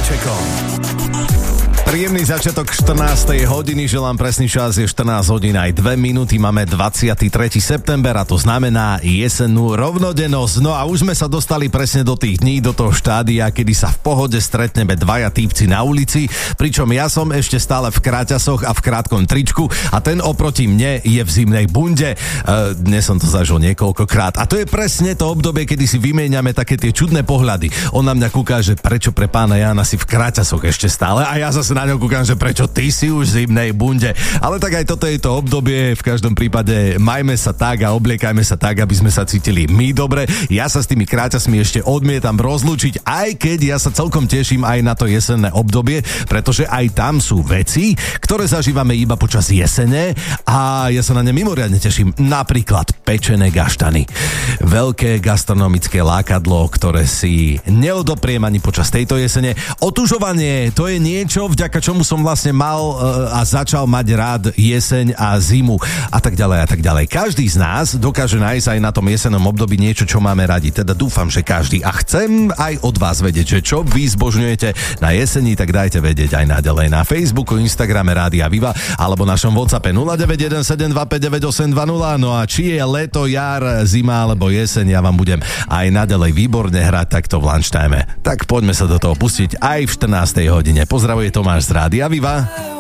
Vaščekom. Príjemný začiatok 14. hodiny, želám, presný čas je 14 hodín aj 2 minúty, máme 23. september a to znamená jesennú rovnodennosť. No a už sme sa dostali presne do tých dní, do toho štádia, kedy sa v pohode stretneme dvaja týpci na ulici, pričom ja som ešte stále v kráťasoch a v krátkom tričku a ten oproti mne je v zimnej bunde. Dnes som to zažil niekoľkokrát a to je presne to obdobie, kedy si vymieňame také tie čudné pohľady. On na mňa kúka, že prečo pre pána Jána si v kráťasoch ešte stále a ja zase na ňo kúkam, že prečo ty si už v zimnej bunde. Ale tak aj toto je to obdobie, v každom prípade majme sa tak a obliekajme sa tak, aby sme sa cítili my dobre. Ja sa s tými kráťasmi ešte odmietam rozlúčiť, aj keď ja sa celkom teším aj na to jesenné obdobie, pretože aj tam sú veci, ktoré zažívame iba počas jesene a ja sa na ne mimoriadne teším. Napríklad pečené gaštany. Veľké gastronomické lákadlo, ktoré si neodopriem ani počas tejto jesene. Otužovanie, to je niečo, vďaka čomu som vlastne mal a začal mať rád jeseň a zimu a tak ďalej a tak ďalej. Každý z nás dokáže nájsť aj na tom jesennom období niečo, čo máme radi. Teda dúfam, že každý. A chcem aj od vás vedieť, že čo vy zbožňujete na jeseni, tak dajte vedieť aj naďalej na Facebooku, Instagrame Rádia Viva alebo našom WhatsAppe 0917259820. No a či je leto, jar, zima alebo jeseň, ja vám budem aj naďalej výborne hrať takto v lunchtime. Tak poďme sa do toho pustiť aj v 14. hodine. Pozdravuje Tomáš z Rádia Viva.